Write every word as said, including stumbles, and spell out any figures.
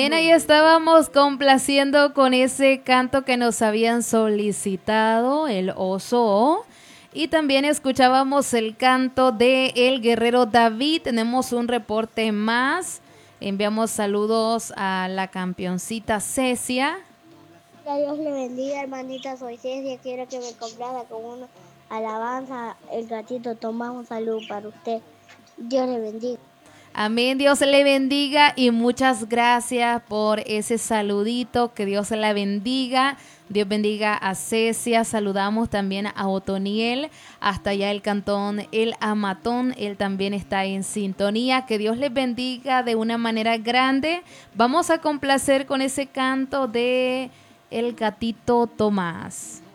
Bien, ahí estábamos complaciendo con ese canto que nos habían solicitado, el oso. Y también escuchábamos el canto de El Guerrero David. Tenemos un reporte más. Enviamos saludos a la campeoncita Cecia. Que Dios le bendiga, hermanita. Soy Cecia. Quiero que me complaza con una alabanza. El gatito Tomás, un saludo para usted. Dios le bendiga. Amén, Dios le bendiga y muchas gracias por ese saludito, que Dios la bendiga, Dios bendiga a Cecia, saludamos también a Otoniel, hasta allá el cantón El Amatón, él también está en sintonía, que Dios les bendiga de una manera grande. Vamos a complacer con ese canto de El Gatito Tomás.